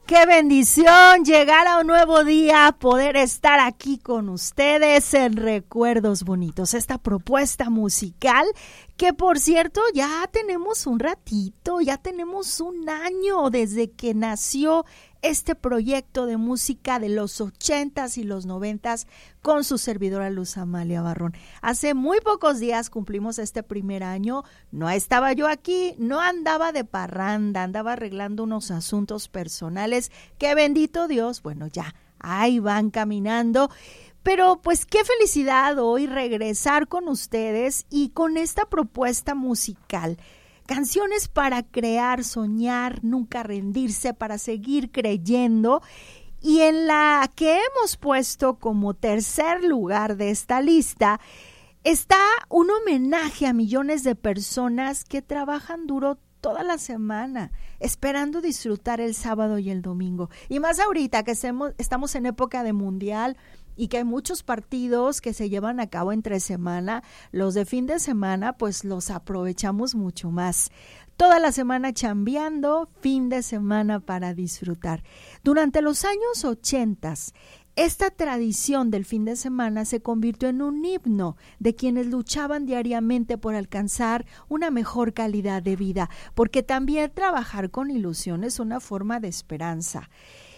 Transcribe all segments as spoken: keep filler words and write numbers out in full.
qué bendición llegar a un nuevo día, poder estar aquí con ustedes en Recuerdos Bonitos, esta propuesta musical que, por cierto, ya tenemos un ratito, ya tenemos un año desde que nació este proyecto de música de los ochentas y los noventas con su servidora Luz Amalia Barrón. Hace muy pocos días cumplimos este primer año, no estaba yo aquí, no andaba de parranda, andaba arreglando unos asuntos personales que, bendito Dios, bueno, ya ahí van caminando. Pero pues qué felicidad hoy regresar con ustedes y con esta propuesta musical. Canciones para crear, soñar, nunca rendirse, para seguir creyendo. Y en la que hemos puesto como tercer lugar de esta lista está un homenaje a millones de personas que trabajan duro toda la semana, esperando disfrutar el sábado y el domingo. Y más ahorita que estamos en época de mundial y que hay muchos partidos que se llevan a cabo entre semana, los de fin de semana pues los aprovechamos mucho más. Toda la semana chambeando, fin de semana para disfrutar. Durante los años ochentas, esta tradición del fin de semana se convirtió en un himno de quienes luchaban diariamente por alcanzar una mejor calidad de vida, porque también trabajar con ilusión es una forma de esperanza.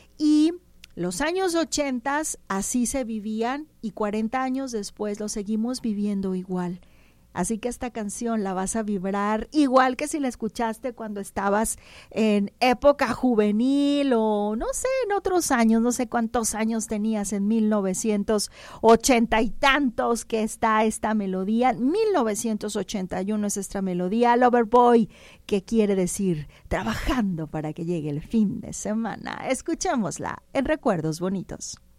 Y los años ochentas así se vivían y cuarenta años después lo seguimos viviendo igual. Así que esta canción la vas a vibrar igual que si la escuchaste cuando estabas en época juvenil o no sé, en otros años, no sé cuántos años tenías en mil novecientos ochenta y tantos que está esta melodía. mil novecientos ochenta y uno es esta melodía, Loverboy, que quiere decir trabajando para que llegue el fin de semana. Escuchémosla en Recuerdos Bonitos.